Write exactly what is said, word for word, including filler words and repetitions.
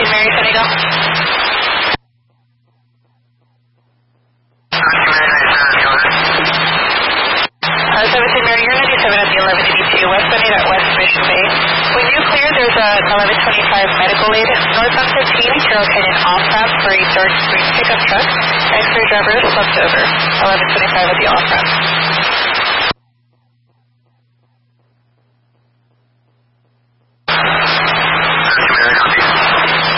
seventeen Mary, San Diego. Uh, seventeen Mary, you're ninety-seven at the eleven eighty-two West Sunny at West Mission Bay. When you clear, there's a eleven twenty-five medical aid. North on fifteen, Carroll Canyon off-ramp for a George Street pickup truck. X-ray driver slumped over. eleven twenty-five at the off-ramp.